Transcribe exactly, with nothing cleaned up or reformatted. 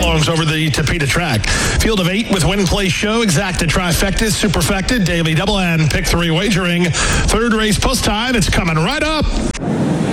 furlongs over the Tapeta track. Field of eight with win, play, show, exacta, trifecta, superfecta, daily double, and pick three wagering. Third race post time. It's coming right up.